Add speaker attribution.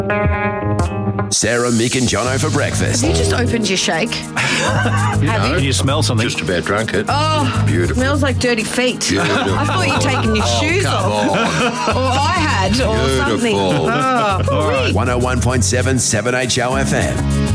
Speaker 1: Sarah, Mick and Jono for breakfast.
Speaker 2: You just opened your shake.
Speaker 3: Can you smell something?
Speaker 4: Just about drunk it.
Speaker 2: Oh,
Speaker 4: Beautiful.
Speaker 2: Smells like dirty feet.
Speaker 4: Beautiful.
Speaker 2: I thought you'd taken your shoes
Speaker 4: come
Speaker 2: off.
Speaker 4: on.
Speaker 2: Or I had, or something.
Speaker 4: Beautiful.
Speaker 2: Oh,
Speaker 1: 101.7 7HO FM.